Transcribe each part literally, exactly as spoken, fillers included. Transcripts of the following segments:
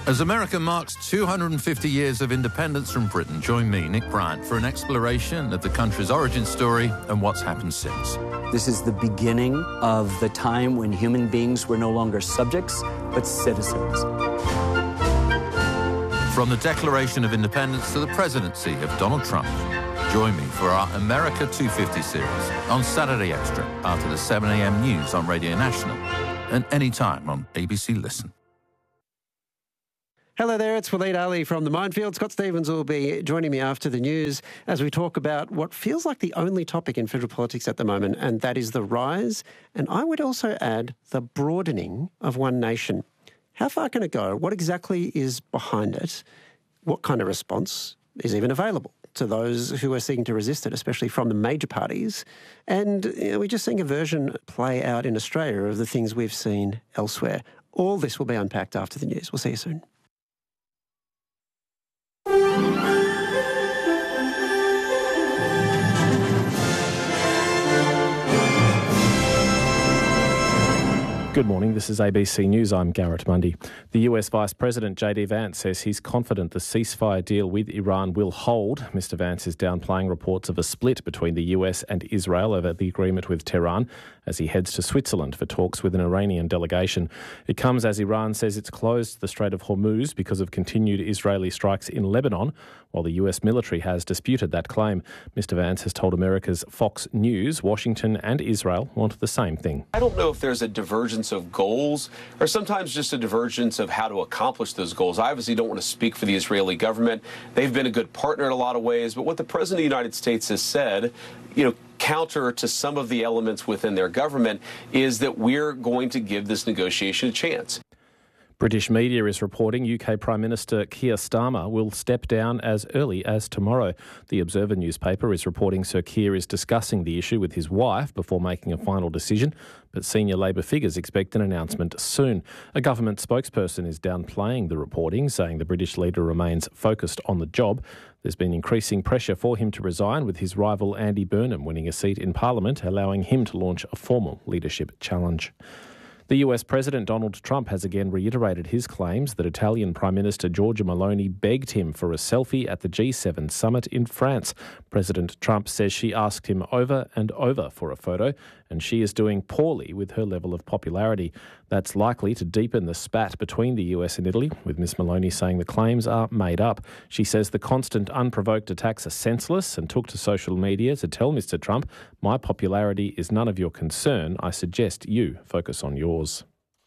As America marks two hundred fifty years of independence from Britain, join me, Nick Bryant, for an exploration of the country's origin story and what's happened since. This is the beginning of the time when human beings were no longer subjects, but citizens. From the Declaration of Independence to the presidency of Donald Trump. Join me for our America two fifty series on Saturday Extra after the seven a m news on Radio National and anytime on A B C Listen. Hello there, it's Waleed Ali from The Minefield. Scott Stevens will be joining me after the news as we talk about what feels like the only topic in federal politics at the moment, and that is the rise, and I would also add, the broadening of One Nation. How far can it go? What exactly is behind it? What kind of response is even available to those who are seeking to resist it, especially from the major parties? And you know, we're just seeing a version play out in Australia of the things we've seen elsewhere. All this will be unpacked after the news. We'll see you soon. Good morning, this is A B C News, I'm Garrett Mundy. The U S Vice President J D Vance says he's confident the ceasefire deal with Iran will hold. Mister Vance is downplaying reports of a split between the U S and Israel over the agreement with Tehran as he heads to Switzerland for talks with an Iranian delegation. It comes as Iran says it's closed the Strait of Hormuz because of continued Israeli strikes in Lebanon, while the U S military has disputed that claim. Mister Vance has told America's Fox News Washington and Israel want the same thing. I don't know if there's a divergence of goals or sometimes just a divergence of how to accomplish those goals. I obviously don't want to speak for the Israeli government. They've been a good partner in a lot of ways, but what the President of the United States has said, you know, counter to some of the elements within their government, is that we're going to give this negotiation a chance. British media is reporting U K Prime Minister Keir Starmer will step down as early as tomorrow. The Observer newspaper is reporting Sir Keir is discussing the issue with his wife before making a final decision, but senior Labor figures expect an announcement soon. A government spokesperson is downplaying the reporting, saying the British leader remains focused on the job. There's been increasing pressure for him to resign, with his rival Andy Burnham winning a seat in Parliament, allowing him to launch a formal leadership challenge. The U S President Donald Trump has again reiterated his claims that Italian Prime Minister Giorgia Meloni begged him for a selfie at the G seven summit in France. President Trump says she asked him over and over for a photo, and she is doing poorly with her level of popularity. That's likely to deepen the spat between the U S and Italy, with Miss Meloni saying the claims are made up. She says the constant unprovoked attacks are senseless and took to social media to tell Mister Trump, "My popularity is none of your concern. I suggest you focus on yours."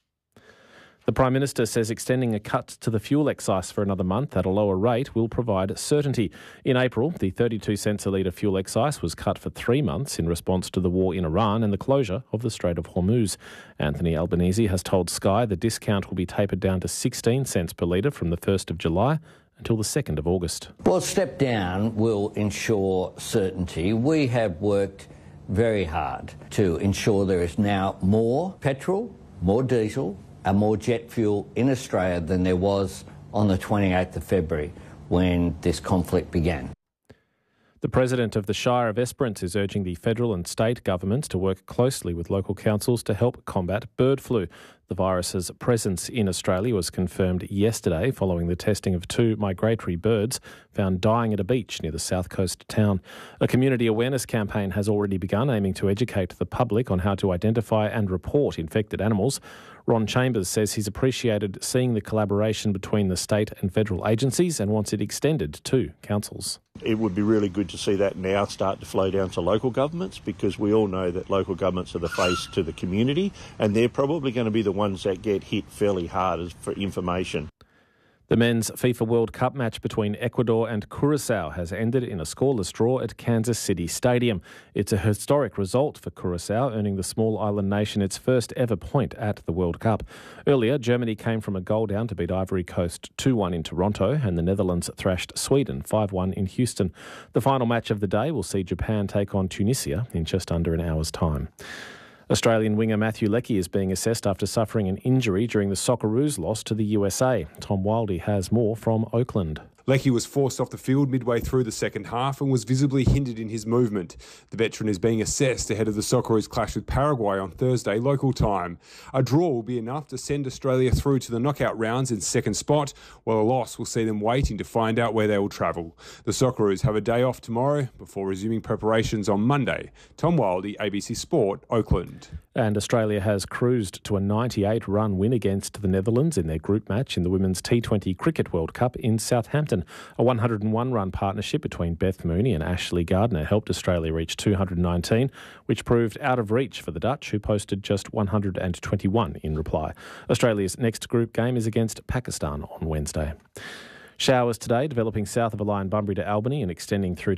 The Prime Minister says extending a cut to the fuel excise for another month at a lower rate will provide certainty. In April, the thirty-two cents a litre fuel excise was cut for three months in response to the war in Iran and the closure of the Strait of Hormuz. Anthony Albanese has told Sky the discount will be tapered down to sixteen cents per litre from the first of July until the second of August. Well, a step down will ensure certainty. We have worked very hard to ensure there is now more petrol, more diesel, and more jet fuel in Australia than there was on the twenty-eighth of February when this conflict began. The President of the Shire of Esperance is urging the federal and state governments to work closely with local councils to help combat bird flu. The virus's presence in Australia was confirmed yesterday following the testing of two migratory birds found dying at a beach near the south coast town. A community awareness campaign has already begun, aiming to educate the public on how to identify and report infected animals. Ron Chambers says he's appreciated seeing the collaboration between the state and federal agencies and wants it extended to councils. It would be really good to see that now start to flow down to local governments, because we all know that local governments are the face to the community, and they're probably going to be the ones that get hit fairly hard for information. The men's FIFA World Cup match between Ecuador and Curaçao has ended in a scoreless draw at Kansas City Stadium. It's a historic result for Curaçao, earning the small island nation its first ever point at the World Cup. Earlier, Germany came from a goal down to beat Ivory Coast two one in Toronto, and the Netherlands thrashed Sweden five one in Houston. The final match of the day will see Japan take on Tunisia in just under an hour's time. Australian winger Matthew Leckie is being assessed after suffering an injury during the Socceroos' loss to the U S A. Tom Wildey has more from Oakland. Leckie was forced off the field midway through the second half and was visibly hindered in his movement. The veteran is being assessed ahead of the Socceroos' clash with Paraguay on Thursday local time. A draw will be enough to send Australia through to the knockout rounds in second spot, while a loss will see them waiting to find out where they will travel. The Socceroos have a day off tomorrow before resuming preparations on Monday. Tom Wildey, A B C Sport, Oakland. And Australia has cruised to a ninety-eight run win against the Netherlands in their group match in the Women's T twenty Cricket World Cup in Southampton. A one hundred and one run partnership between Beth Mooney and Ashley Gardner helped Australia reach two hundred nineteen, which proved out of reach for the Dutch, who posted just one hundred twenty-one in reply. Australia's next group game is against Pakistan on Wednesday. Showers today, developing south of Elion Bunbury to Albany and extending through